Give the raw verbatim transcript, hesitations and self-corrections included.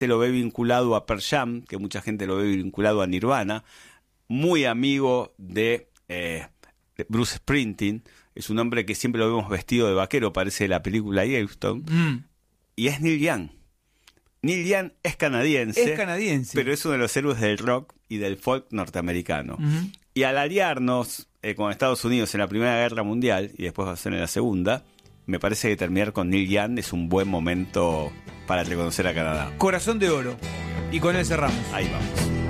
lo ve vinculado a Pearl Jam, que mucha gente lo ve vinculado a Nirvana, muy amigo de, eh, de Bruce Springsteen, es un hombre que siempre lo vemos vestido de vaquero, parece de la película Yellowstone, mm. y es Neil Young. Neil Young es canadiense, es canadiense, pero es uno de los héroes del rock y del folk norteamericano. Uh-huh. Y al aliarnos eh, con Estados Unidos en la Primera Guerra Mundial, y después va a ser en la Segunda, me parece que terminar con Neil Young es un buen momento para reconocer a Canadá. Corazón de oro. Y con él cerramos. Ahí vamos.